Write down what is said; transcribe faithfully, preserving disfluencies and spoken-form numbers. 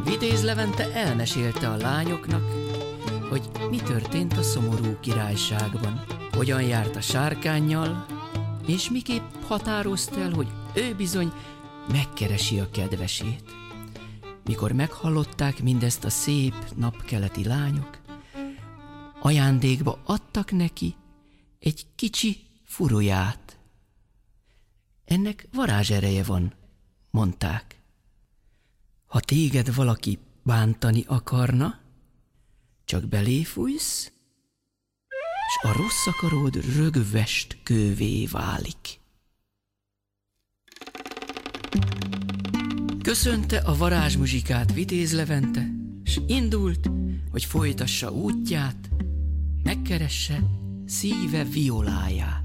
Vitéz Levente elmesélte a lányoknak, hogy mi történt a szomorú királyságban, hogyan járt a sárkánnyal, és miképp határozta el, hogy ő bizony megkeresi a kedvesét. Mikor meghallották mindezt a szép napkeleti lányok, ajándékba adtak neki egy kicsi furuját. Ennek varázsereje van, mondták. Ha téged valaki bántani akarna, csak beléfújsz, s a rossz akaród rögvest kővé válik. Köszönte a varázsmuzsikát Vitéz Levente, s indult, hogy folytassa útját, megkeresse szíve violáját.